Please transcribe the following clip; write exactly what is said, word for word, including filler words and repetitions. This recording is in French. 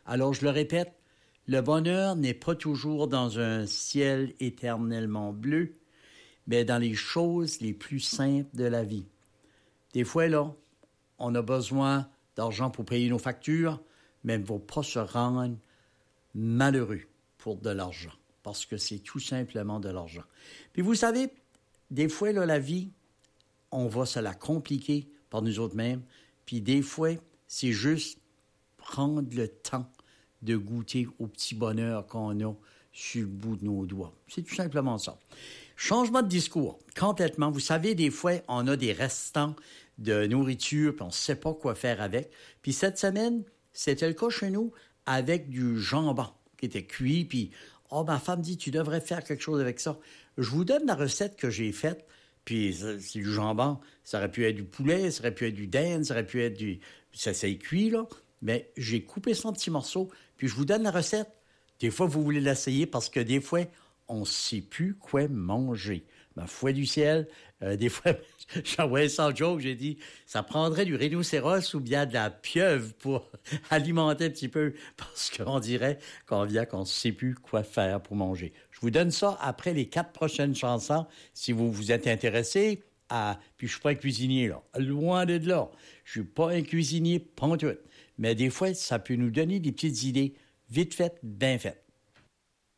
Alors, je le répète, le bonheur n'est pas toujours dans un ciel éternellement bleu, mais dans les choses les plus simples de la vie. Des fois, là, on a besoin d'argent pour payer nos factures, mais il ne faut pas se rendre malheureux pour de l'argent, parce que c'est tout simplement de l'argent. Puis vous savez, des fois, là, la vie, on va se la compliquer par nous autres mêmes, puis des fois, c'est juste prendre le temps de goûter au petit bonheur qu'on a sur le bout de nos doigts. C'est tout simplement ça. Changement de discours, complètement. Vous savez, des fois, on a des restants de nourriture, puis on ne sait pas quoi faire avec. Puis cette semaine, c'était le cas chez nous avec du jambon qui était cuit, puis « Oh, ma femme dit, tu devrais faire quelque chose avec ça. » Je vous donne la recette que j'ai faite, puis c'est du jambon. Ça aurait pu être du poulet, ça aurait pu être du dinde, ça aurait pu être du... Ça s'est cuit, là. Mais j'ai coupé ça en petits morceaux, puis je vous donne la recette. Des fois, vous voulez l'essayer parce que des fois, on ne sait plus quoi manger. Ma foi du ciel, euh, des fois, j'envoyais ça en joke, j'ai dit, ça prendrait du rhinocéros ou bien de la pieuvre pour alimenter un petit peu, parce qu'on dirait qu'on vient qu'on ne sait plus quoi faire pour manger. Je vous donne ça après les quatre prochaines chansons, si vous vous êtes intéressé à... Puis je suis pas un cuisinier, là. Loin de là. Je suis pas un cuisinier, pas en tout. Mais des fois, ça peut nous donner des petites idées vite faites, bien faites.